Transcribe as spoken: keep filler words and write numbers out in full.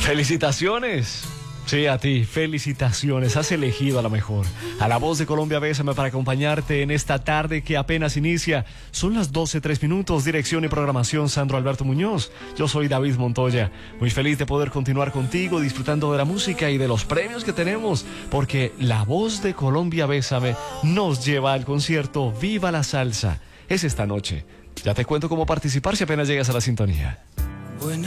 Felicitaciones. Sí, a ti, felicitaciones, has elegido a la mejor, a la voz de Colombia Bésame para acompañarte en esta tarde que apenas inicia. Son las doce tres minutos, dirección y programación Sandro Alberto Muñoz. Yo soy David Montoya, muy feliz de poder continuar contigo disfrutando de la música y de los premios que tenemos, porque la voz de Colombia Bésame nos lleva al concierto Viva la Salsa. Es esta noche. Ya te cuento cómo participar si apenas llegas a la sintonía. Bueno.